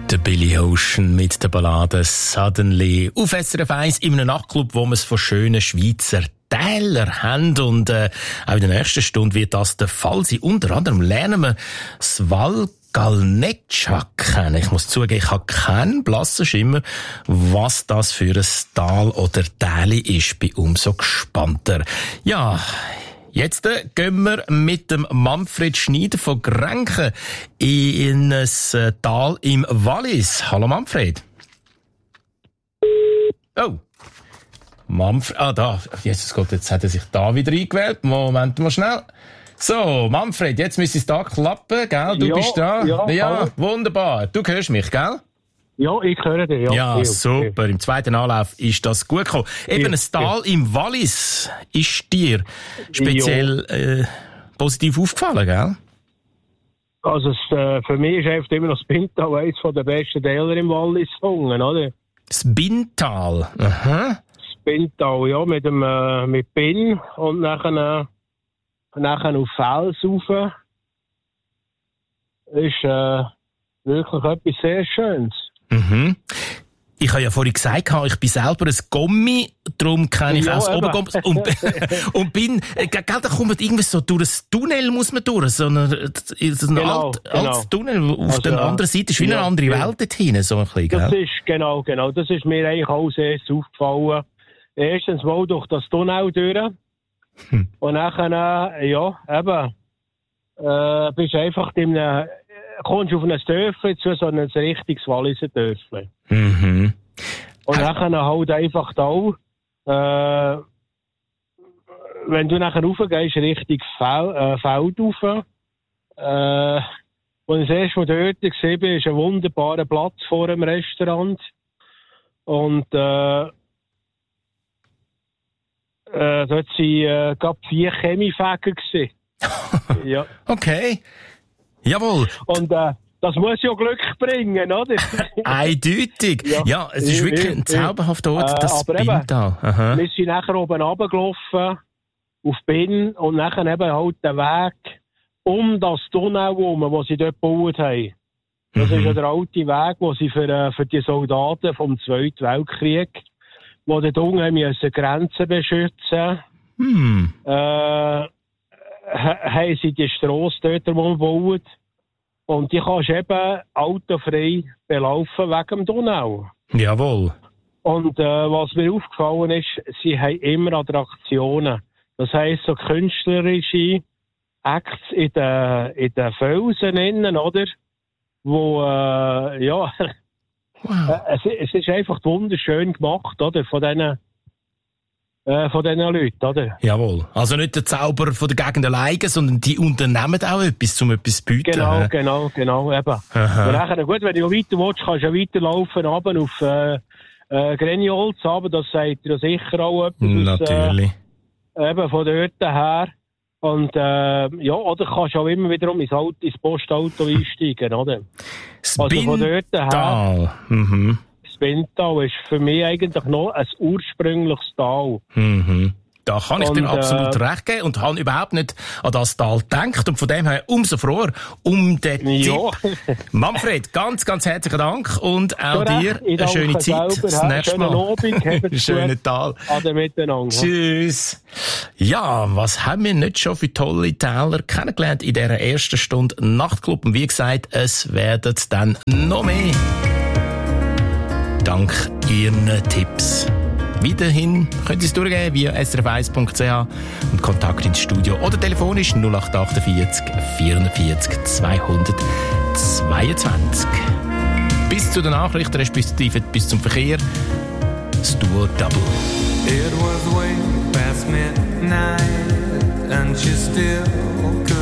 Der Billy Ocean mit der Ballade «Suddenly» auf SRF 1 in einem Nachtclub, wo wir es von schönen Schweizer Täler haben. Und auch in der nächsten Stunde wird das der Fall sein. Unter anderem lernen wir das Valgalneccia kennen. Ich muss zugeben, ich habe keinen blassen Schimmer, was das für ein Tal oder Täli ist. Bin umso gespannter. Ja, jetzt gehen wir mit dem Manfred Schneider von Grenchen in ein Tal im Wallis. Hallo Manfred. Oh. Manfred, da. Jesus Gott, jetzt hat er sich da wieder eingewählt. Moment mal schnell. So, Manfred, jetzt müsste es da klappen, gell? Du bist da? Ja, wunderbar. Du hörst mich, gell? Ja, ich höre dich. Ja, super. Im zweiten Anlauf ist das gut gekommen. Eben ein Tal im Wallis ist dir speziell positiv aufgefallen, gell? Also für mich ist einfach immer noch das Bintal eines der besten Täler im Wallis gefunden, oder? Das Bintal? Aha. Das Bintal, ja, mit Bin und nachher auf Fels rauf. Ist wirklich etwas sehr Schönes. Mhm. Ich habe ja vorhin gesagt, ich bin selber ein Gommi, darum kenne ich auch das Obergommi. Und bin, da kommt man irgendwie so durch ein Tunnel, muss man durch, so ein altes Tunnel. Auf der anderen Seite ist wie eine andere Welt dort hinten, so ein bisschen, das ist, genau. Das ist mir eigentlich auch sehr aufgefallen. Erstens mal durch das Tunnel durch. Und nachher, bist einfach kommst auf ein Dörfli zu, so ein richtiges Walliser Dörfli. Mhm. Und nachher halt einfach da, wenn du nachher raufgehst, Richtung Feld rauf, als ich das erste Mal dort gesehen bin, ist ein wunderbarer Platz vor dem Restaurant. Und dort waren gerade 4 Chemiefäger gewesen. Ja. Okay. Jawohl. Und das muss ja Glück bringen, oder? Eindeutig. Ja, es ist wirklich ein zauberhafter Ort, das Bintal. Wir sind nachher oben runtergelaufen, auf Bin, und nachher eben halt den Weg um das Tunnel herum, den sie dort gebaut haben. Das ist ja der alte Weg, den sie für die Soldaten vom Zweiten Weltkrieg, die dort unten müssen Grenzen beschützen mussten, haben sie die Strasse dort gebaut. Und die kannst du eben autofrei belaufen wegen dem Tunnel. Jawohl. Und was mir aufgefallen ist, sie haben immer Attraktionen. Das heisst, so künstlerische Acts in den Felsen innen, oder? Wo, wow. Es ist einfach wunderschön gemacht, oder? Von diesen Leuten, oder? Jawohl. Also nicht der Zauber von der Gegend alleine, sondern die unternehmen auch etwas, um etwas zu bieten. Genau, eben. Und nachher, gut, wenn du weiter willst, kannst du ja weiterlaufen, runter auf Grenjolz, aber das sagt dir sicher auch etwas. Natürlich. Eben von dort her. Und oder kannst du auch immer wieder ins Postauto einsteigen, oder? Also von dort her. Das Bintal ist für mich eigentlich noch ein ursprüngliches Tal. Da kann ich dir absolut recht geben und habe überhaupt nicht an das Tal gedacht und von dem her umso froher um den Tipp. Manfred, ganz, ganz herzlichen Dank und auch dir eine schöne Zeit. Das nächste Mal. Schönen Tal. Ade miteinander. Tschüss. Ja, was haben wir nicht schon für tolle Täler kennengelernt in dieser ersten Stunde Nachtclub? Und wie gesagt, es werden dann noch mehr. Dank Ihren Tipps. Weiterhin können Sie es durchgeben via srf1.ch und Kontakt ins Studio oder telefonisch 0848 44 222. Bis zu den Nachrichten, respektive bis zum Verkehr, das Duo Double. It was way past midnight and she still